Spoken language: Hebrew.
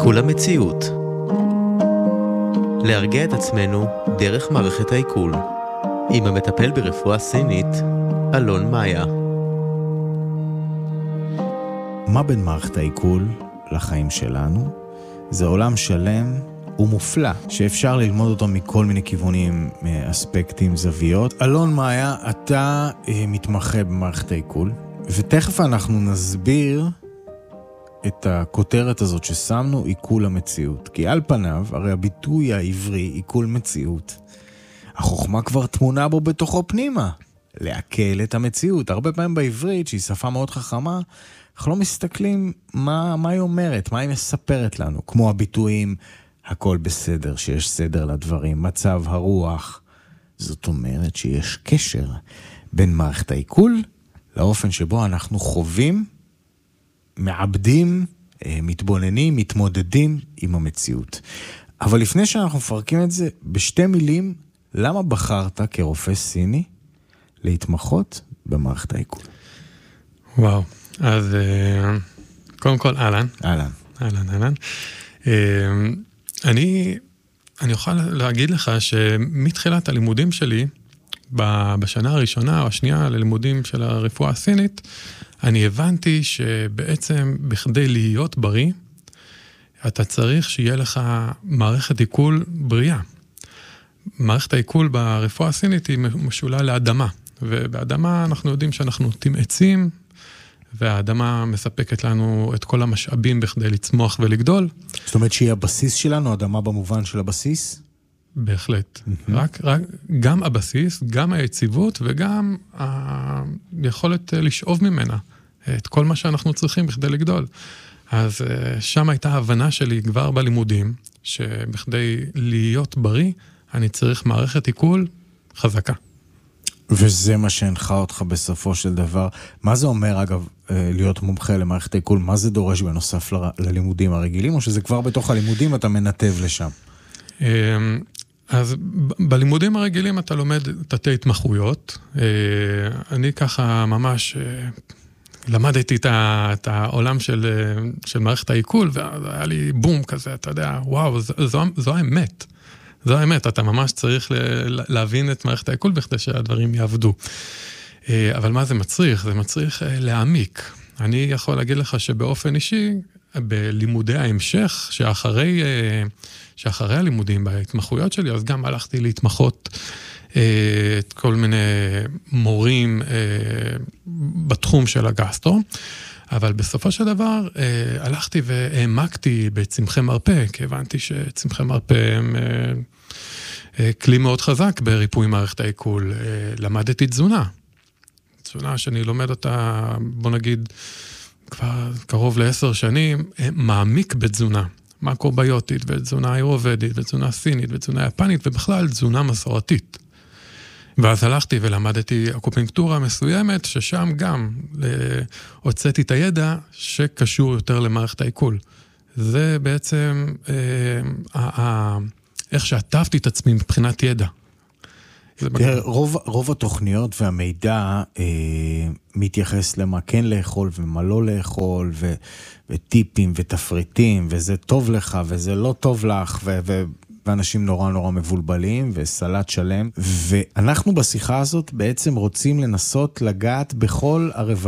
עיכול המציאות. להרגיע את עצמנו דרך מערכת העיכול. עם המטפל ברפואה סינית, אלון מאיה. מה בין מערכת העיכול לחיים שלנו? זה עולם שלם ומופלא, שאפשר ללמוד אותו מכל מיני כיוונים, אספקטים, זוויות. אלון מאיה, אתה מתמחה במערכת העיכול, ותכף אנחנו נסביר את הכותרת הזאת ששמנו, עיכול המציאות. כי על פניו, הרי הביטוי העברי, עיכול מציאות, החוכמה כבר תמונה בו בתוכו פנימה, לעכל את המציאות. הרבה פעמים בעברית, שהיא שפה מאוד חכמה, אנחנו לא מסתכלים מה היא אומרת, מה היא מספרת לנו, כמו הביטויים, הכל בסדר, שיש סדר לדברים, מצב הרוח. זאת אומרת שיש קשר בין מערכת העיכול לאופן שבו אנחנו חווים, מעבדים, מתבוננים, מתמודדים עם המציאות. אבל לפני שאנחנו מפרקים את זה, בשתי מילים, למה בחרת כרופא סיני להתמחות במערכת העיכול? וואו, אז קודם כל, אהלן. אהלן. אני אוכל להגיד לך שמתחילת הלימודים שלי, בשנה הראשונה או השנייה ללימודים של הרפואה הסינית, אני הבנתי שבעצם בכדי להיות בריא, אתה צריך שיהיה לך מערכת עיכול בריאה. מערכת העיכול ברפואה הסינית היא משולה לאדמה, ובאדמה אנחנו יודעים שאנחנו נוטים עצים, והאדמה מספקת לנו את כל המשאבים בכדי לצמוח ולגדול. זאת אומרת שהיא הבסיס שלנו, אדמה במובן של הבסיס? בהחלט. רק גם הבסיס, גם היציבות וגם היכולת לשאוב ממנה את כל מה שאנחנו צריכים בכדי לגדול. אז שם הייתה ההבנה שלי כבר בלימודים, שבכדי להיות בריא, אני צריך מערכת עיכול חזקה. וזה מה שהנחה אותך בסופו של דבר. מה זה אומר, אגב, להיות מומחה למערכת העיכול? מה זה דורש בנוסף ללימודים הרגילים, או שזה כבר בתוך הלימודים אתה מנתב לשם? אז בלימודים הרגילים אתה לומד תתי התמחויות. אני ככה ממש למדתי את העולם של מערכת העיכול, והיה לי בום כזה, אתה יודע, וואו, זו האמת. זו האמת, אתה ממש צריך להבין את מערכת העיכול בכדי שהדברים יעבדו. אבל מה זה מצריך? זה מצריך להעמיק. אני יכול להגיד לך שבאופן אישי, בלימודי ההמשך, שאחרי הלימודים בהתמחויות שלי, אז גם הלכתי להתמחות את כל מיני מורים בתחום של הגסטרו, אבל בסופו של דבר הלכתי והעמקתי בצמחי מרפא, כי הבנתי שצמחי מרפא הם כלי מאוד חזק בריפוי מערכת העיכול. למדתי תזונה שאני לומד אותה, בוא נגיד, כבר קרוב ל10 שנים, מעמיק בתזונה, מקרוביוטית ותזונה אירובדית ותזונה סינית ותזונה יפנית ובכלל תזונה מסורתית. ואז הלכתי ולמדתי אקופונקטורה מסוימת, ששם גם הוצאתי את הידע שקשור יותר למערכת העיכול. זה בעצם איך שעטפתי את עצמי מבחינת ידע. רוב התוכניות והמידע מתייחס למה כן לאכול ומה לא לאכול, וטיפים ותפריטים, וזה טוב לך וזה לא טוב לך, ואנשים נורא מבולבלים, וסלט שלם. ואנחנו בשיחה הזאת בעצם רוצים לנסות לגעת בכל הרבדים.